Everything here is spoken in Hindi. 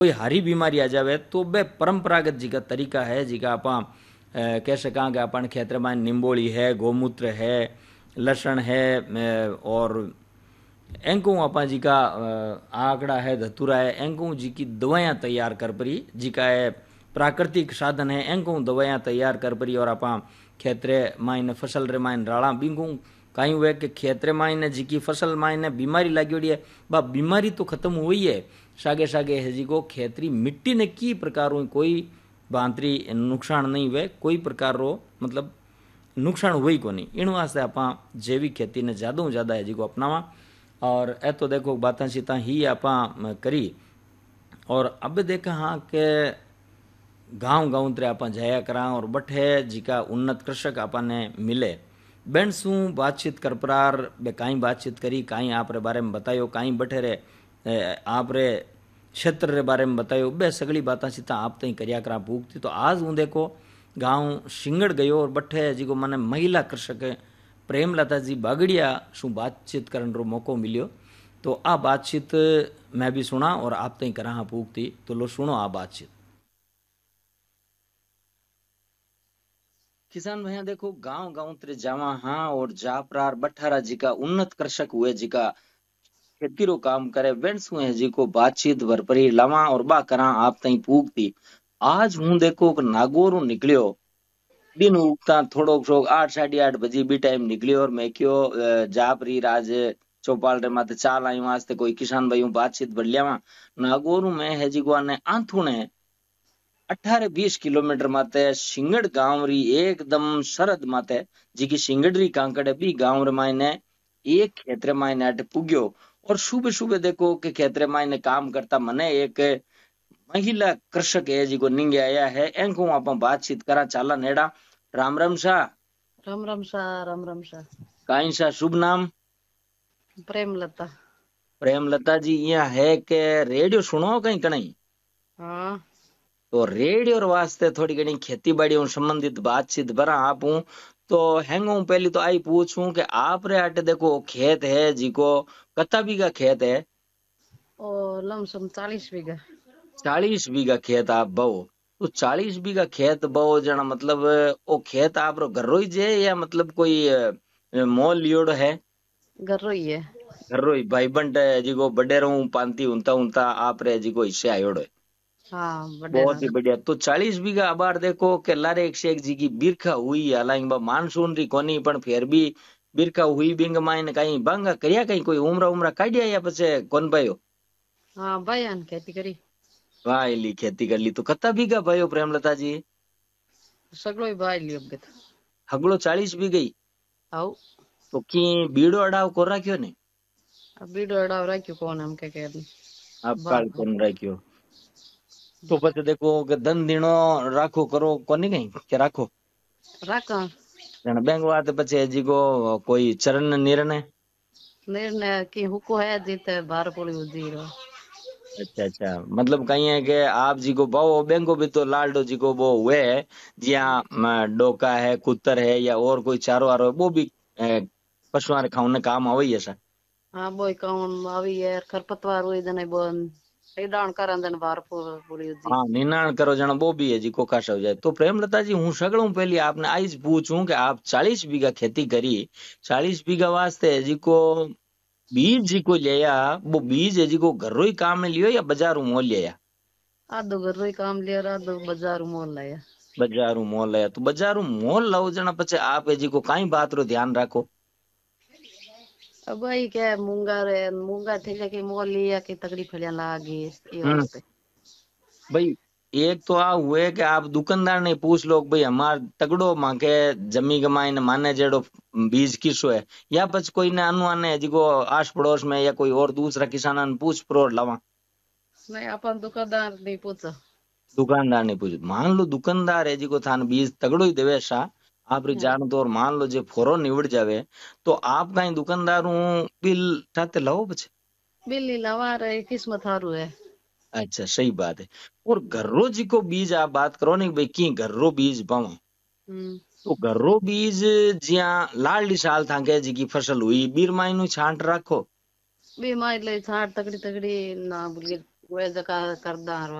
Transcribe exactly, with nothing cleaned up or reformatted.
कोई हारी बीमारी आ जावे तो बे परंपरागत जी का तरीका है जी का आपा कह सका कि अपन खेतर में निम्बोली है, गोमूत्र है, लसण है, अ, और एंकू आपा जी का अ, आंकड़ा है, धतूरा है, एंकू जी की दवाइयाँ तैयार कर परी जी का है प्राकृतिक साधन है, एंकू दवाइयाँ तैयार कर परी और आपा खेतरे माइन फसल रे माइन राड़ा बिंगू कहीं हुए कि खेतरे माइन जी की फसल माइन बीमारी लगी है, बा बीमारी तो खत्म हुई है, सागे सागे है जी को खेतरी मिट्टी ने की प्रकार कोई बांतरी नुकसान नहीं हुए, कोई प्रकार रो मतलब नुकसान हुई को नहीं। इन वास्ते आप जैविक खेती ने ज़्यादा ज़्यादा है जी को अपनावा और ए तो देखो बातें सीता ही आप करी। और अब देखा हाँ के गांव गांव तरे आप जाया करा और बठे जी का उन्नत कृषक आपने मिले बेन शू बातचीत कर परार बे कहीं बातचीत करी, कहीं आप रे बारे में बतायो, कहीं बठे रे आप रे क्षेत्र रे बारे में बतायो, बे सगली बातें सीता आप तई करिया करा भूखती। तो आज हूँ देखो गांव सिंगड़ गयो और बठे जी को मैंने महिला कृषक प्रेमलता जी बागड़िया शू बातचीत करने रो मौको मिलियो। तो आ बातचीत मैं भी सुना और आप तई करा हाँ पूछती, तो लो सुनो आ बातचीत। किसान भैया देखो गांव गांव तेरे जावा हाँ और जापरार बठारा जी का उन्नत कृषक हुए जी का खेती रो काम करे वेंस हुए जी को बातचीत भरपरी लावा और बा करा आप तई पूछती। आज हूँ देखो नागौर निकलियो दिन उगता थोड़ो सो आठ साढ़े आठ बजे भी टाइम निकलियो और मैं क्यों जापरी राज चौपाल रे माते चाल आई वास्ते कोई किसान भाइयों बातचीत बढ़ लिया नागौर में है जी को आने आंथुने अठारह बीस किलोमीटर माते सिंगड़ गांव री एकदम सरहद माते जी की सिंगड़ी कांकड़ भी गांव रे मायने एक खेतरे मायने अट पुग्यो। और सुबह सुबह देखो कि खेतरे मायने काम करता मने एक महिला कृषक है जी को निंगे आया है एंको आप बातचीत करा चाला नेड़ा। राम राम सा। राम राम सा। राम राम सा। काई सा शुभ नाम? प्रेमलता। प्रेमलता जी यहाँ है के रेडियो सुनो कहीं कहीं? हाँ तो रेडियो वास्ते थोड़ी घनी खेती बाड़ी संबंधित बातचीत बरा आप हूँ तो हैंगू पहली तो आई पूछूं कि आप रे आटे देखो खेत है जी को कता बीघा खेत है? और लमसम चालीस बीघा। चालीस बीघा खेत आप बो तो चालीस बीघा खेत बो जना मतलब ओ खेत आप रो घर ही जे या मतलब कोई अ, मोल लियोड़ो है? घर ही है। घर ही भाई बंट है जी को बड़े रहूं पांती उनता उनता आप रे जी को हिस्से आयोड़ो है। हाँ बडेरा। बहुत ही बढ़िया। तो चालीस बीघा अबार देखो के लारे एक शेख जी की बिरखा हुई हालांकि बा मानसून री कोनी पण फिर भी बिरखा हुई बिंग माइन कहीं बांगा करिया कहीं कोई उमरा उमरा काढ़िया या पछे कोन भाईयो? हाँ बयान खेती करी। वाह ली खेती कर ली तो कत्ता बीघा भाईयो प्रेमलता जी? सगलो ही भाई लियो बेत। हगलो चालीस बीघा ही? आओ तो की बीड़ो अड़ाव को राख्यो ने? अब बीडो अड़ाव राख्यो कौन हम के कह आप काल बाप कोन राख्यो तो पछे देखो के दन दिनो राखो करो कोनी कहीं के राखो राखा जण बैंक बात पछे जी को कोई चरण निर्णय? निर्णय की हुको है जीते बार पुली उजी रो। अच्छा अच्छा मतलब कहीं है कि आप जी को बहु बैंको भी तो लालडो जी को वो हुए है जिया डोका है कुत्तर है या और कोई चारो आरो है, वो भी पशुआं खाने काम आवे ही ऐसा? हाँ बोई कौन आवी है खरपतवार हुई जने बोन डाउन करन जन बार पुली उजी। हाँ निनाण करो जना वो भी है जी को खास हो जाए। तो प्रेमलता जी हूँ सगळू पहली आपने आज पूछूं कि आप चालीस बीघा खेती करी, चालीस बीघा वास्ते है जी को बीज जी को लिया वो बीज है जी को घर ही काम में लियो या बाजारू मोल लिया? आधो घर ही काम लिया आधो बाजार मोल लाया। बाजारू मोल है तो बाजारू मोल लाओ जना पछे आप है जी को कई बात रो ध्यान रखो? अब भाई क्या मूंगा रे मूंगा थे कि मोल लिया कि तगड़ी फलियां लागी ये हम्म वास्ते। भाई एक तो आ हुए कि आप दुकानदार ने पूछ लो भाई हमार तगड़ो मांगे जमी गमाइन माने जेड़ो बीज किसो है या पछ कोई ने अनुमान है जिको आस पड़ोस में या कोई और दूसरा किसान ने पूछ परोड़ लावा? नहीं अपन दुकानदार नहीं पूछो। दुकानदार ने पूछ मान लो दुकानदार है जिको थान बीज तगड़ो ही देवे सा आप री जान तो और मान लो जे फोरो निवड़ जावे तो आप कहीं दुकानदार हूँ बिल ठाते लाओ बचे? बिल्ली लवा रहे किस्मत हारू है। अच्छा सही बात है। और घर्रो जी को बीज आप बात करो नहीं भाई की घर्रो बीज पाऊं हम्म तो घर्रो बीज जिया लाल साल था के जी की फसल हुई बीर माई नु छांट रखो? बीमारी ले छाट तगड़ी तगड़ी ना बोलिए वे जका करदा